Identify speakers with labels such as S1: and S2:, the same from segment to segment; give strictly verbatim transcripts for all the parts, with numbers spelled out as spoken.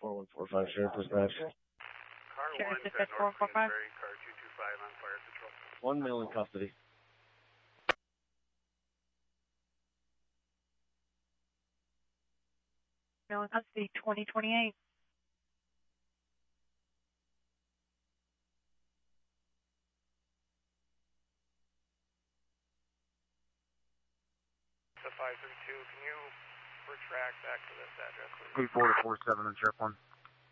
S1: four one four five, Sheriff Dispatch.
S2: Car one at North Queensbury, car two two five on fire patrol.
S1: One male in custody.
S3: Male in custody, twenty twenty-eight.
S2: The five three two, can you retract back to this address, please?
S4: eight four four seven on Sheriff one.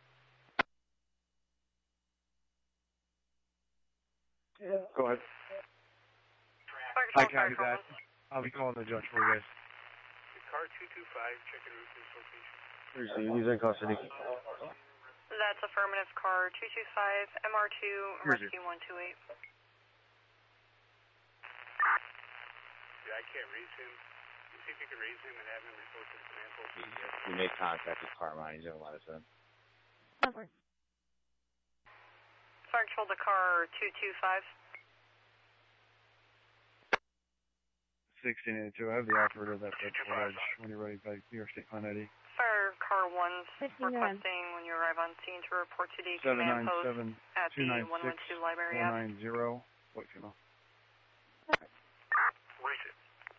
S1: Yeah. Go ahead.
S4: I copy that. I'll be calling the judge for you guys.
S2: Car two two five, check and route this location.
S1: Receive, he's in custody.
S5: That's affirmative, car two two five, M R two, rescue one two eight.
S2: Yeah, I can't raise him. See if you can raise him and have him report to the command post.
S1: We made contact with Carmine. He's going to let us in.
S3: Over.
S5: Fire control to car two two five.
S4: sixteen eighty-two, I have the operator of that red flag when you're ready by New York State Plan I D.
S5: Fire car one requesting when you arrive on scene to report to the command post at the one one two library.
S4: seven nine six, four nine zero, white female.
S2: What is it?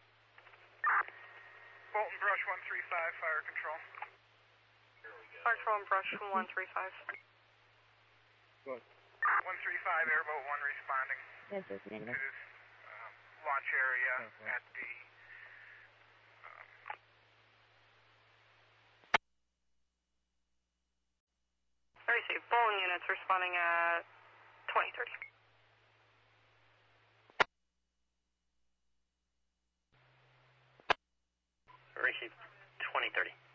S2: Bolton Brush one three five, fire control.
S5: Fire control and Brush one three five.
S4: Go ahead.
S2: one three five, airboat one responding
S3: Yes, yes,
S2: to this um, launch area okay. at the um,
S5: Receive. Bowling units responding at twenty thirty.
S6: Receive twenty thirty.